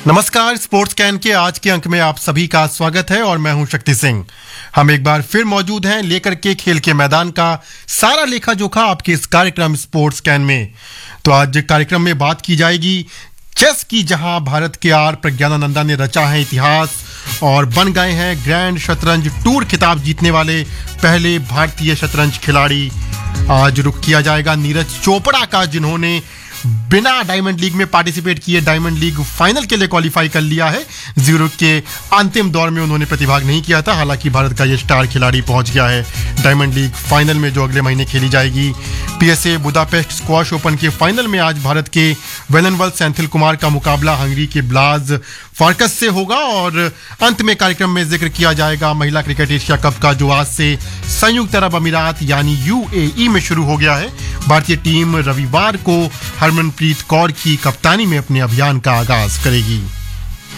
नमस्कार, sports can के आज के अंक में आप सभी का स्वागत है और मैं हूं शक्ति सिंह। हम एक बार फिर मौजूद हैं लेकर के खेल के मैदान का सारा लेखा जोखा आपके इस कार्यक्रम स्पोर्ट्स कैन में। तो आज कार्यक्रम में बात की जाएगी चेस की, जहां भारत के आर प्रज्ञानानंदा ने रचा है इतिहास और बन गए हैं ग्रैंड शतरंज टूर खिताब जीतने वाले पहले भारतीय शतरंज खिलाड़ी। आज रुख किया जाएगा नीरज चोपड़ा का, जिन्होंने बिना डायमंड लीग में पार्टिसिपेट किए डायमंड लीग फाइनल के लिए क्वालिफाई कर लिया है। ज़ीरो के अंतिम दौर में उन्होंने प्रतिभाग नहीं किया था, हालांकि भारत का ये स्टार खिलाड़ी पहुंच गया है डायमंड लीग फाइनल में, जो अगले महीने खेली जाएगी। पीएसए बुदापेस्ट स्क्वॉश ओपन के फाइनल में आज भारत के वेलनवल सेंथिल कुमार का मुकाबला हंगरी के ब्लाज फार्कस से होगा। और अंत में कार्यक्रम में जिक्र किया जाएगा महिला क्रिकेट एशिया कप का, जो आज से संयुक्त अरब अमीरात यानी यूएई में शुरू हो गया है। भारतीय टीम रविवार को हरमनप्रीत कौर की कप्तानी में अपने अभियान का आगाज करेगी।